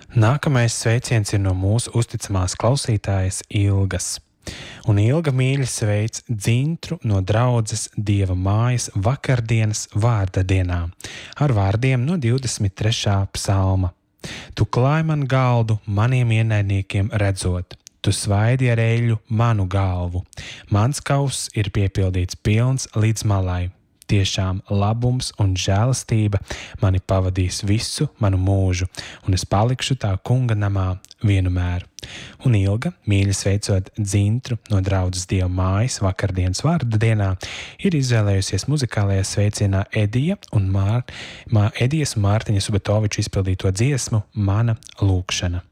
Nākamais sveiciens ir no mūsu uzticamās klausītājas Ilgas. Un Ilga mīļi sveic Dzintru no draudzes Dieva mājas vakardienas vārda dienā ar vārdiem no 23. psalma. Tu klāj man galdu maniem ienaidniekiem redzot, tu svaidi ar eļļu manu galvu. Mans kauss ir piepildīts pilns līdz malai. Tiešām labums un žēlastība mani pavadīs visu manu mūžu, un es palikšu tā kunga namā vienmēr. Un Ilga, mīļi sveicot Dzintru no draudzes Dieva mājas vakardienas vārda dienā, ir izvēlējusies muzikālajā sveicienā Edijas un Mārtiņa Subatoviča izpildīto dziesmu Mana lūkšana.